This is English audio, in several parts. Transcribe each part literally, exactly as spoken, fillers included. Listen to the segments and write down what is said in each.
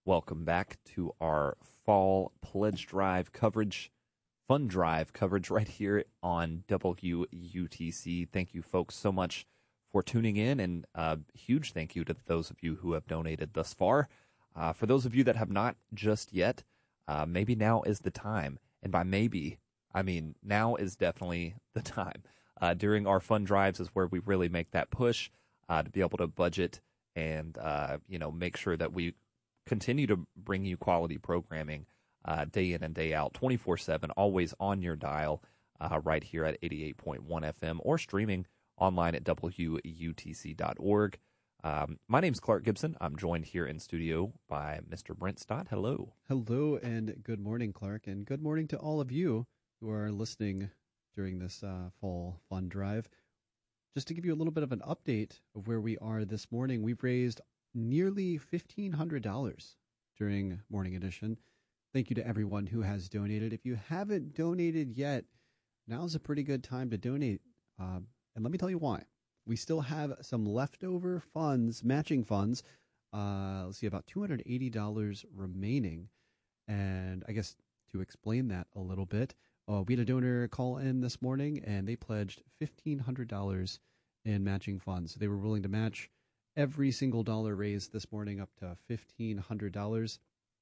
Welcome back to our fall pledge drive coverage, fund drive coverage right here on W U T C. Thank you folks so much for tuning in, and a huge thank you to those of you who have donated thus far. Uh, for those of you that have not just yet, uh, maybe now is the time. And by maybe, I mean now is definitely the time. Uh, during our fund drives is where we really make that push uh, to be able to budget and uh, you know make sure that we continue to bring you quality programming uh, day in and day out, twenty-four seven, always on your dial, uh, right here at eighty-eight point one F M or streaming online at W U T C dot org. Um, my name's Clark Gibson. I'm joined here in studio by Mister Brent Stott. Hello. Hello and good morning, Clark, and good morning to all of you who are listening during this uh, fall fund drive. Just to give you a little bit of an update of where we are this morning, we've raised nearly fifteen hundred dollars during Morning Edition. Thank you to everyone who has donated. If you haven't donated yet, now's a pretty good time to donate. Uh, and let me tell you why. We still have some leftover funds, matching funds. Uh, let's see, about two hundred eighty dollars remaining. And I guess to explain that a little bit, uh, we had a donor call in this morning, and they pledged fifteen hundred dollars in matching funds. So they were willing to match every single dollar raised this morning up to fifteen hundred dollars.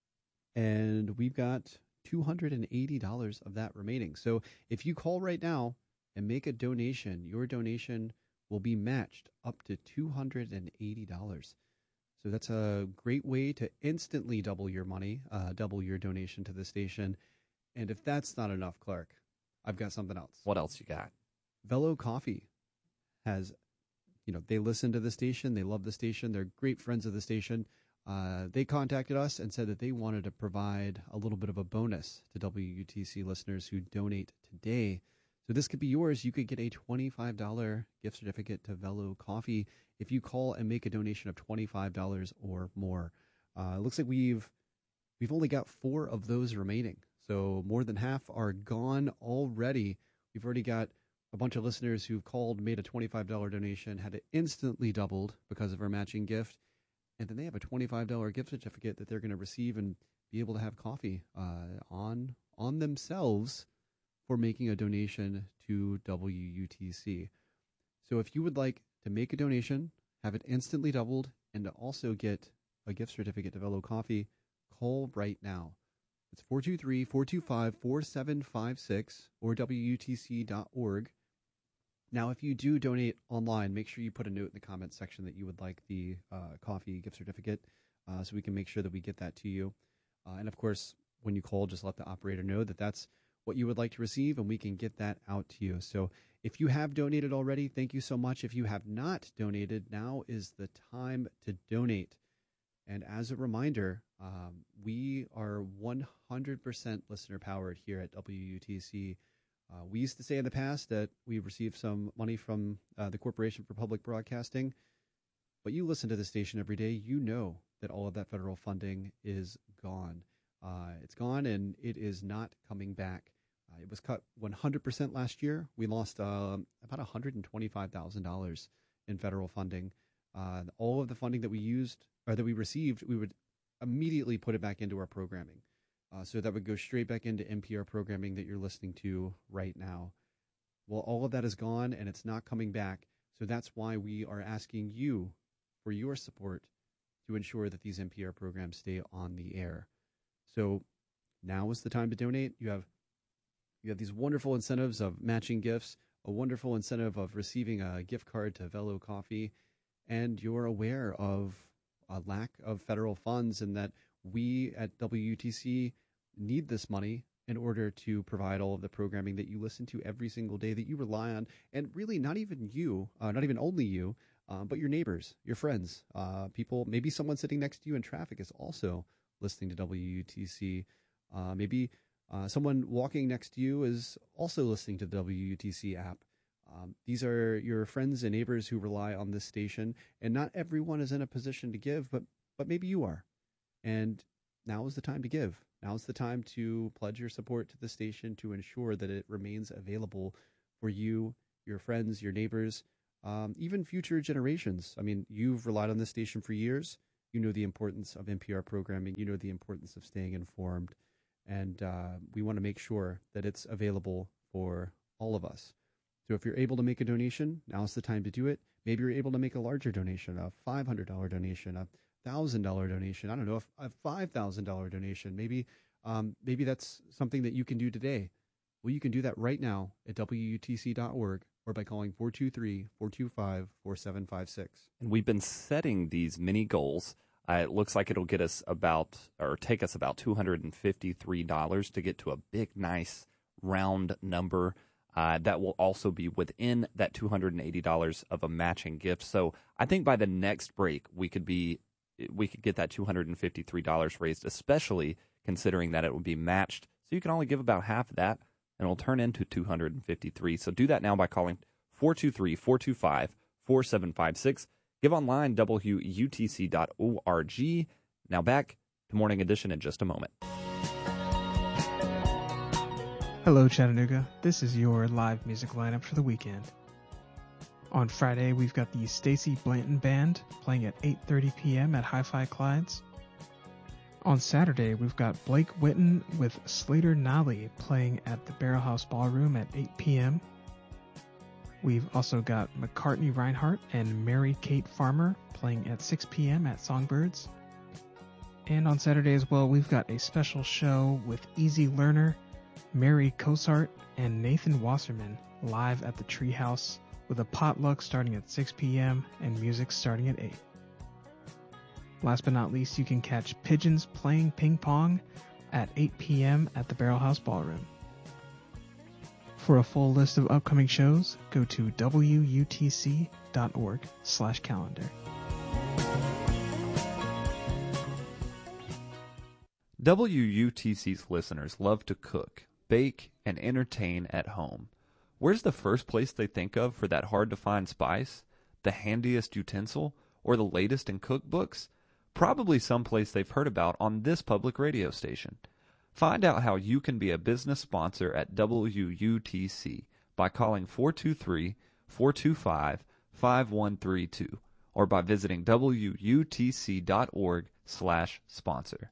And we've got two hundred eighty dollars of that remaining. So if you call right now and make a donation, your donation will be matched up to two hundred eighty dollars. So that's a great way to instantly double your money, uh, double your donation to the station. And if that's not enough, Clark, I've got something else. What else you got? Velo Coffee has, you know, they listen to the station. They love the station. They're great friends of the station. Uh, they contacted us and said that they wanted to provide a little bit of a bonus to W U T C listeners who donate today. So this could be yours. You could get a twenty-five dollars gift certificate to Velo Coffee if you call and make a donation of twenty-five dollars or more. Uh, it looks like we've we've only got four of those remaining. So more than half are gone already. We've already got a bunch of listeners who've called, made a twenty-five dollars donation, had it instantly doubled because of our matching gift. And then they have a twenty-five dollars gift certificate that they're going to receive and be able to have coffee uh, on on themselves for making a donation to W U T C. So if you would like to make a donation, have it instantly doubled, and to also get a gift certificate to Velo Coffee, call right now. It's four two three, four two five, four seven five six or W U T C dot org. Now, if you do donate online, make sure you put a note in the comments section that you would like the uh, coffee gift certificate uh, so we can make sure that we get that to you. Uh, and, of course, when you call, just let the operator know that that's what you would like to receive, and we can get that out to you. So if you have donated already, thank you so much. If you have not donated, now is the time to donate. And as a reminder, um, we are one hundred percent listener-powered here at W U T C. Uh, we used to say in the past that we received some money from uh, the Corporation for Public Broadcasting, but you listen to the station every day, you know that all of that federal funding is gone. Uh, it's gone, and it is not coming back. Uh, it was cut one hundred percent last year. We lost uh, about one hundred twenty-five thousand dollars in federal funding. Uh, all of the funding that we used or that we received, we would immediately put it back into our programming. Uh, so that would go straight back into N P R programming that you're listening to right now. Well, all of that is gone, and it's not coming back. So that's why we are asking you for your support to ensure that these N P R programs stay on the air. So now is the time to donate. You have you have these wonderful incentives of matching gifts, a wonderful incentive of receiving a gift card to Velo Coffee, and you're aware of a lack of federal funds and that we at W U T C need this money in order to provide all of the programming that you listen to every single day, that you rely on, and really not even you, uh, not even only you, uh, but your neighbors, your friends, uh, people, maybe someone sitting next to you in traffic is also listening to W U T C. Uh, maybe uh, someone walking next to you is also listening to the W U T C app. Um, these are your friends and neighbors who rely on this station, and not everyone is in a position to give, but but maybe you are. And now is the time to give. Now is the time to pledge your support to the station to ensure that it remains available for you, your friends, your neighbors, um, even future generations. I mean, you've relied on this station for years. you know the importance of N P R programming. You know the importance of staying informed. And uh, we want to make sure that it's available for all of us. So if you're able to make a donation, now's the time to do it. Maybe you're able to make a larger donation, a five hundred dollars donation, a one thousand dollars donation. I don't know, a five thousand dollars donation. Maybe um, maybe that's something that you can do today. Well, you can do that right now at W U T C dot org or by calling four two three, four two five, four seven five six. And we've been setting these mini goals. Uh, it looks like it'll get us about, or take us about two hundred fifty-three dollars to get to a big, nice, round number. Uh, that will also be within that two hundred eighty dollars of a matching gift. So I think by the next break, we could be, we could get that two hundred fifty-three dollars raised, especially considering that it will be matched. So you can only give about half of that, and it'll turn into two hundred fifty-three dollars. So do that now by calling four two three, four two five, four seven five six. Give online, W U T C dot org. Now back to Morning Edition in just a moment. Hello, Chattanooga. This is your live music lineup for the weekend. On Friday, we've got the Stacy Blanton Band playing at eight thirty p.m. at Hi-Fi Clyde's. On Saturday, we've got Blake Witten with Slater Nolly playing at the Barrel House Ballroom at eight p.m. We've also got McCartney Reinhardt and Mary Kate Farmer playing at six p.m. at Songbirds. And on Saturday as well, we've got a special show with Easy Learner, Mary Cosart, and Nathan Wasserman live at the Treehouse with a potluck starting at six p.m. and music starting at eight. Last but not least, you can catch Pigeons playing ping pong at eight p.m. at the Barrel House Ballroom. For a full list of upcoming shows, go to W U T C dot org slash calendar. W U T C's listeners love to cook, bake, and entertain at home. Where's the first place they think of for that hard-to-find spice, the handiest utensil, or the latest in cookbooks? Probably someplace they've heard about on this public radio station. Find out how you can be a business sponsor at W U T C by calling four two three, four two five, five one three two or by visiting W U T C dot org slash sponsor.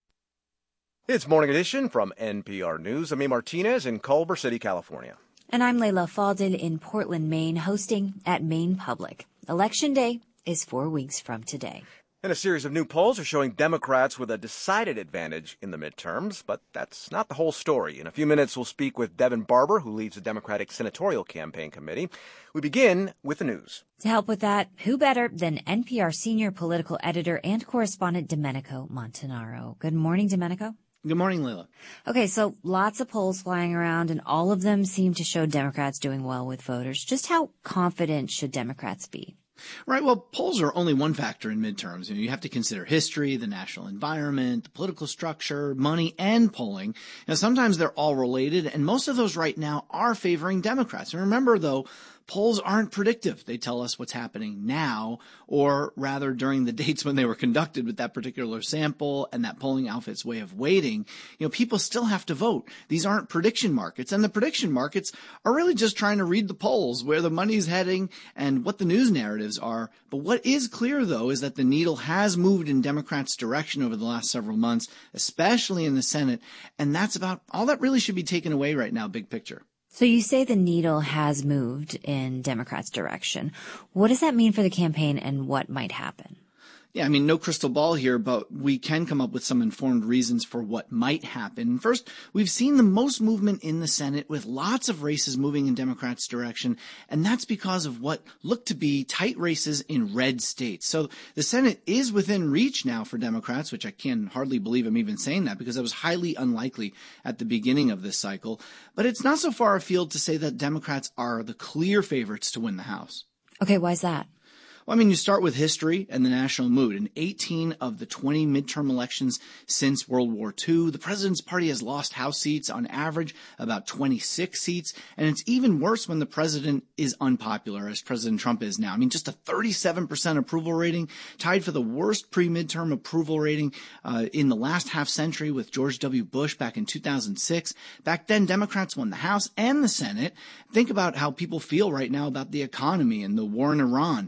It's Morning Edition from N P R News. I'm A. Martinez in Culver City, California. And I'm Layla Faldin in Portland, Maine, hosting at Maine Public. Election Day is four weeks from today. And a series of new polls are showing Democrats with a decided advantage in the midterms, but that's not the whole story. In a few minutes, we'll speak with Devin Barber, who leads the Democratic Senatorial Campaign Committee. We begin with the news. To help with that, who better than N P R senior political editor and correspondent Domenico Montanaro. Good morning, Domenico. Good morning, Layla. Okay, so lots of polls flying around, and all of them seem to show Democrats doing well with voters. Just how confident should Democrats be? Right. Well, polls are only one factor in midterms. You know, you have to consider history, the national environment, the political structure, money, and polling. Now, sometimes they're all related, and most of those right now are favoring Democrats. And remember, though, polls aren't predictive. They tell us what's happening now, or rather during the dates when they were conducted with that particular sample and that polling outfit's way of weighting. You know, people still have to vote. These aren't prediction markets, and the prediction markets are really just trying to read the polls, where the money's heading and what the news narratives are. But what is clear, though, is that the needle has moved in Democrats' direction over the last several months, especially in the Senate, and that's about all that really should be taken away right now, big picture. So you say the needle has moved in Democrats' direction. What does that mean for the campaign and what might happen? Yeah, I mean, no crystal ball here, but we can come up with some informed reasons for what might happen. First, we've seen the most movement in the Senate with lots of races moving in Democrats' direction, and that's because of what look to be tight races in red states. So the Senate is within reach now for Democrats, which I can hardly believe I'm even saying that because that was highly unlikely at the beginning of this cycle. But it's not so far afield to say that Democrats are the clear favorites to win the House. Okay, why is that? Well, I mean, you start with history and the national mood. In eighteen of the twenty midterm elections since World War Two, the president's party has lost House seats on average about twenty-six seats. And it's even worse when the president is unpopular, as President Trump is now. I mean, just a thirty-seven percent approval rating, tied for the worst pre-midterm approval rating uh, in the last half century with George W. Bush back in two thousand six. Back then, Democrats won the House and the Senate. Think about how people feel right now about the economy and the war in Iran. Uh,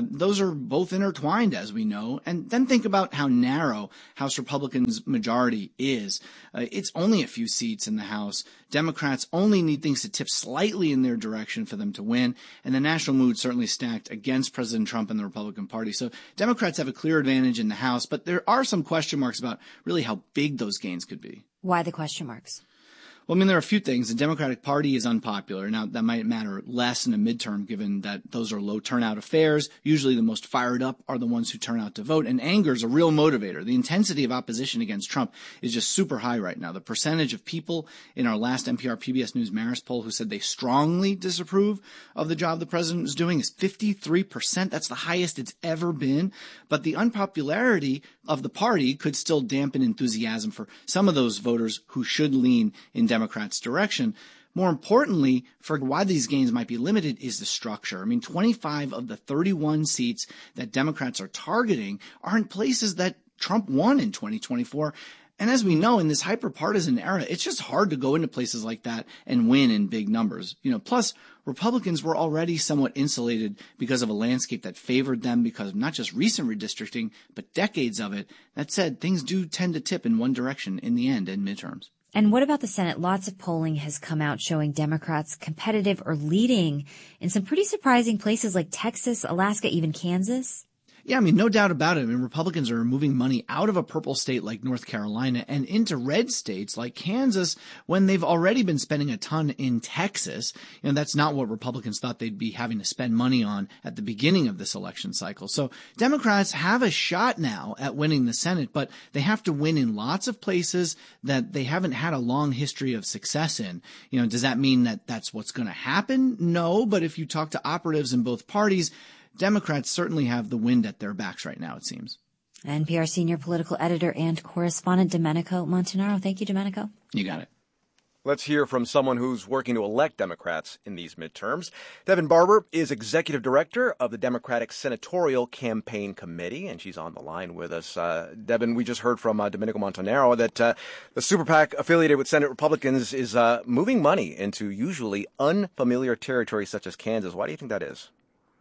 those are both intertwined, as we know. And then think about how narrow House Republicans' majority is. Uh, it's only a few seats in the House. Democrats only need things to tip slightly in their direction for them to win. And the national mood certainly stacked against President Trump and the Republican Party. So Democrats have a clear advantage in the House, but there are some question marks about really how big those gains could be. Why the question marks? Well, I mean, there are a few things. The Democratic Party is unpopular. Now, that might matter less in a midterm, given that those are low turnout affairs. Usually the most fired up are the ones who turn out to vote, and anger is a real motivator. The intensity of opposition against Trump is just super high right now. The percentage of people in our last N P R P B S News Marist poll who said they strongly disapprove of the job the president is doing is fifty-three percent. That's the highest it's ever been. But the unpopularity of the party could still dampen enthusiasm for some of those voters who should lean in Democrats' direction. More importantly, for why these gains might be limited is the structure. I mean, twenty-five of the thirty-one seats that Democrats are targeting are in places that Trump won in twenty twenty-four. And as we know, in this hyper-partisan era, it's just hard to go into places like that and win in big numbers. You know, plus, Republicans were already somewhat insulated because of a landscape that favored them because of not just recent redistricting, but decades of it. That said, things do tend to tip in one direction in the end in midterms. And what about the Senate? Lots of polling has come out showing Democrats competitive or leading in some pretty surprising places like Texas, Alaska, even Kansas. Yeah, I mean, no doubt about it. I mean, Republicans are moving money out of a purple state like North Carolina and into red states like Kansas when they've already been spending a ton in Texas. You know, that's not what Republicans thought they'd be having to spend money on at the beginning of this election cycle. So Democrats have a shot now at winning the Senate, but they have to win in lots of places that they haven't had a long history of success in. You know, does that mean that that's what's going to happen? No, but if you talk to operatives in both parties, Democrats certainly have the wind at their backs right now, it seems. N P R senior political editor and correspondent Domenico Montanaro. Thank you, Domenico. You got it. Let's hear from someone who's working to elect Democrats in these midterms. Devin Barber is executive director of the Democratic Senatorial Campaign Committee, and she's on the line with us. Uh, Devin, we just heard from uh, Domenico Montanaro that uh, the super PAC affiliated with Senate Republicans is uh, moving money into usually unfamiliar territory such as Kansas. Why do you think that is?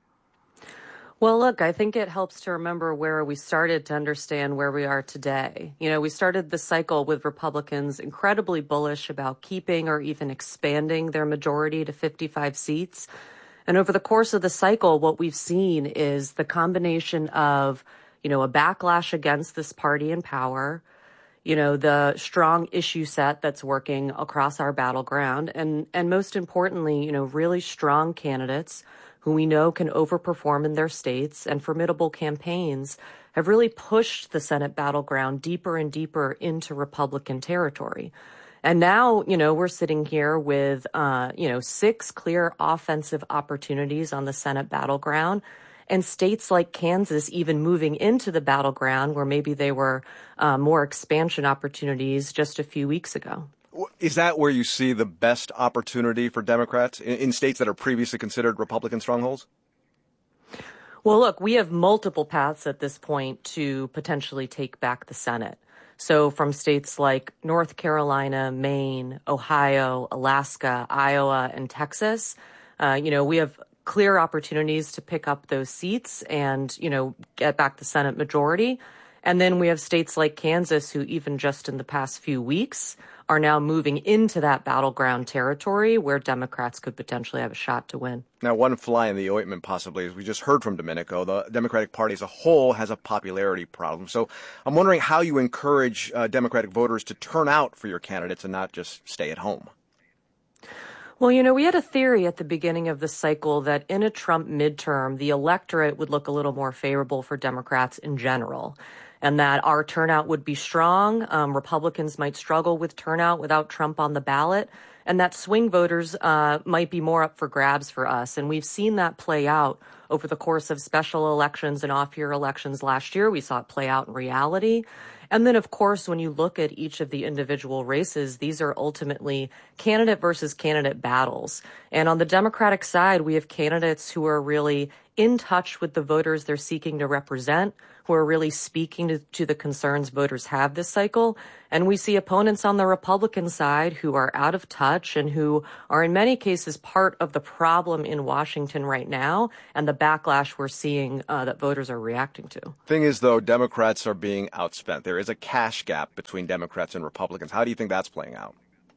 Well, look, I think it helps to remember where we started to understand where we are today. You know, we started the cycle with Republicans incredibly bullish about keeping or even expanding their majority to fifty-five seats. And over the course of the cycle, what we've seen is the combination of, you know, a backlash against this party in power, you know, the strong issue set that's working across our battleground, and, and most importantly, you know, really strong candidates who we know can overperform in their states, and formidable campaigns have really pushed the Senate battleground deeper and deeper into Republican territory. And now, you know, we're sitting here with, uh, you know, six clear offensive opportunities on the Senate battleground, and states like Kansas even moving into the battleground where maybe they were uh, more expansion opportunities just a few weeks ago. Is that where you see the best opportunity for Democrats in, in states that are previously considered Republican strongholds? Well, look, we have multiple paths at this point to potentially take back the Senate. So from states like North Carolina, Maine, Ohio, Alaska, Iowa, and Texas, uh, you know, we have clear opportunities to pick up those seats and, you know, get back the Senate majority. And then we have states like Kansas who even just in the past few weeks are now moving into that battleground territory where Democrats could potentially have a shot to win. Now, one fly in the ointment possibly, as we just heard from Domenico, the Democratic Party as a whole has a popularity problem. So I'm wondering how you encourage uh, Democratic voters to turn out for your candidates and not just stay at home. Well, you know, we had a theory at the beginning of the cycle that in a Trump midterm, the electorate would look a little more favorable for Democrats in general, and that our turnout would be strong. Um, Republicans might struggle with turnout without Trump on the ballot, and that swing voters uh, might be more up for grabs for us. And we've seen that play out over the course of special elections and off-year elections last year. We saw it play out in reality. And then, of course, when you look at each of the individual races, these are ultimately candidate versus candidate battles. And on the Democratic side, we have candidates who are really in touch with the voters they're seeking to represent, who are really speaking to, to the concerns voters have this cycle. And we see opponents on the Republican side who are out of touch and who are in many cases part of the problem in Washington right now and the backlash we're seeing uh, that voters are reacting to. Thing is, though, Democrats are being outspent. There is a cash gap between Democrats and Republicans. How do you think that's playing out?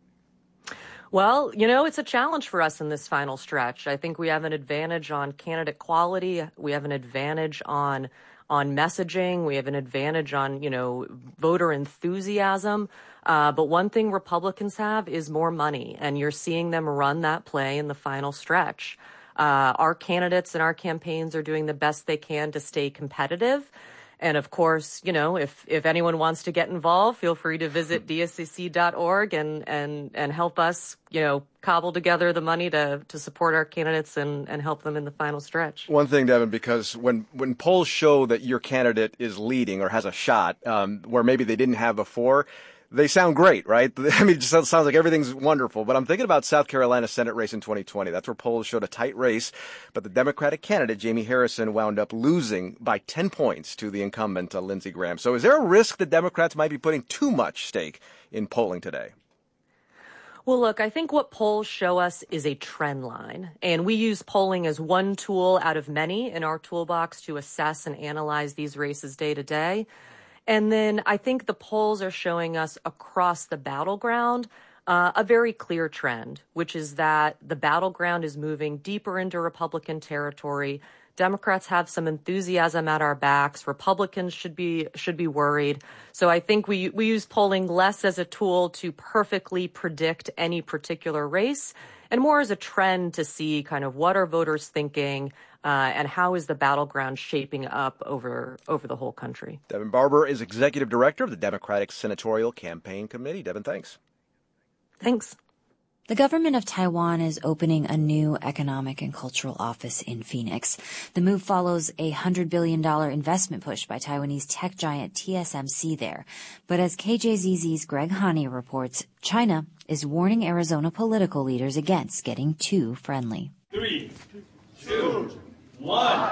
Well, you know, it's a challenge for us in this final stretch. I think we have an advantage on candidate quality. We have an advantage on on messaging. We have an advantage on, you know, voter enthusiasm. Uh, but one thing Republicans have is more money, and you're seeing them run that play in the final stretch. Uh, our candidates and our campaigns are doing the best they can to stay competitive. And of course, you know, if, if anyone wants to get involved, feel free to visit D S C C dot org and, and, and help us, you know, cobble together the money to, to support our candidates and, and help them in the final stretch. One thing, Devin, because when, when polls show that your candidate is leading or has a shot, um, where maybe they didn't have before, they sound great, right? I mean, it just sounds like everything's wonderful. But I'm thinking about South Carolina Senate race in twenty twenty. That's where polls showed a tight race. But the Democratic candidate, Jamie Harrison, wound up losing by ten points to the incumbent, uh, Lindsey Graham. So is there a risk that Democrats might be putting too much stake in polling today? Well, look, I think what polls show us is a trend line. And we use polling as one tool out of many in our toolbox to assess and analyze these races day to day. And then I think the polls are showing us across the battleground uh, a very clear trend, which is that the battleground is moving deeper into Republican territory. Democrats have some enthusiasm at our backs. Republicans should be should be worried. So I think we we use polling less as a tool to perfectly predict any particular race, and more as a trend to see kind of what are voters thinking. Uh, and how is the battleground shaping up over over the whole country? Devin Barber is Executive Director of the Democratic Senatorial Campaign Committee. Devin, thanks. Thanks. The government of Taiwan is opening a new economic and cultural office in Phoenix. The move follows a one hundred billion dollars investment push by Taiwanese tech giant T S M C there. But as K J Z Z's Greg Hani reports, China is warning Arizona political leaders against getting too friendly. Three, two, one.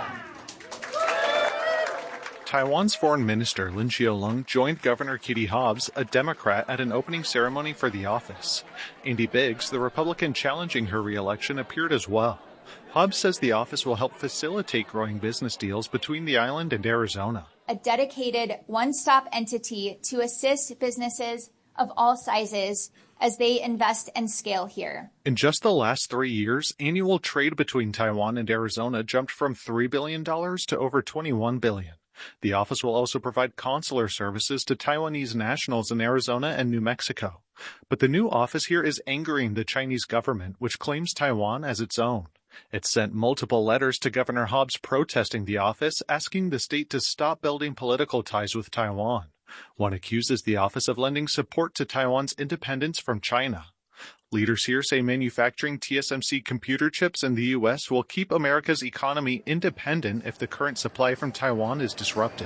Taiwan's Foreign Minister Lin Xiaolong joined Governor Katie Hobbs, a Democrat, at an opening ceremony for the office. Andy Biggs, the Republican challenging her re-election, appeared as well. Hobbs says the office will help facilitate growing business deals between the island and Arizona. A dedicated one-stop entity to assist businesses of all sizes as they invest and scale here. In just the last three years, annual trade between Taiwan and Arizona jumped from three billion dollars to over twenty-one billion dollars. The office will also provide consular services to Taiwanese nationals in Arizona and New Mexico. But the new office here is angering the Chinese government, which claims Taiwan as its own. It sent multiple letters to Governor Hobbs protesting the office, asking the state to stop building political ties with Taiwan. One accuses the office of lending support to Taiwan's independence from China. Leaders here say manufacturing T S M C computer chips in the U S will keep America's economy independent if the current supply from Taiwan is disrupted.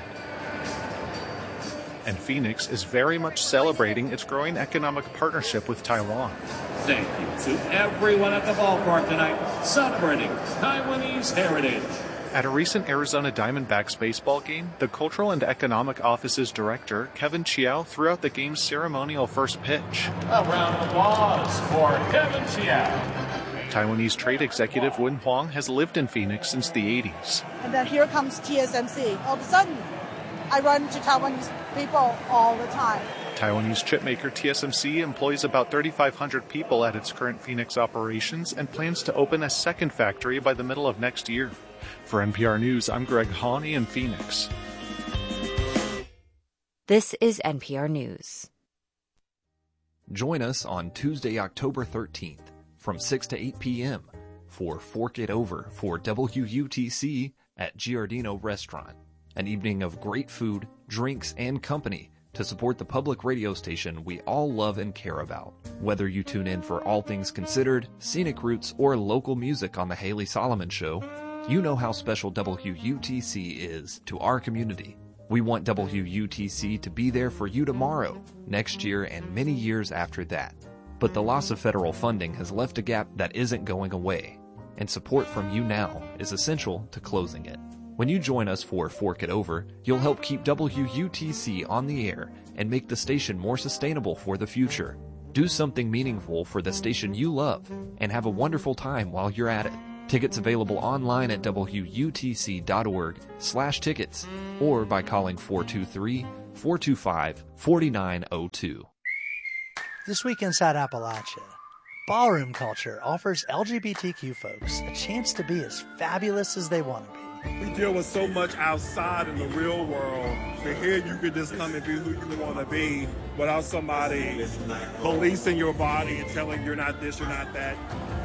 And Phoenix is very much celebrating its growing economic partnership with Taiwan. Thank you to everyone at the ballpark tonight celebrating Taiwanese heritage. At a recent Arizona Diamondbacks baseball game, the Cultural and Economic Office's director, Kevin Chiao, threw out the game's ceremonial first pitch. A round of applause for Kevin Chiao. Taiwanese trade executive Wen Huang has lived in Phoenix since the eighties. And then here comes T S M C. All of a sudden, I run into Taiwanese people all the time. Taiwanese chipmaker T S M C employs about thirty-five hundred people at its current Phoenix operations and plans to open a second factory by the middle of next year. For N P R News, I'm Greg Hani in Phoenix. This is N P R News. Join us on Tuesday, October thirteenth from six to eight p.m. for Fork It Over for W U T C at Giardino Restaurant. An evening of great food, drinks, and company to support the public radio station we all love and care about. Whether you tune in for All Things Considered, Scenic Roots, or local music on The Haley Solomon Show, you know how special W U T C is to our community. We want W U T C to be there for you tomorrow, next year, and many years after that. But the loss of federal funding has left a gap that isn't going away, and support from you now is essential to closing it. When you join us for Fork It Over, you'll help keep W U T C on the air and make the station more sustainable for the future. Do something meaningful for the station you love and have a wonderful time while you're at it. Tickets available online at W U T C dot org slash tickets or by calling four two three, four two five, four nine zero two. This week inside Appalachia, ballroom culture offers L G B T Q folks a chance to be as fabulous as they want to be. We deal with so much outside in the real world. So here you could just come and be who you want to be without somebody policing your body and telling you you're not this, you're not that.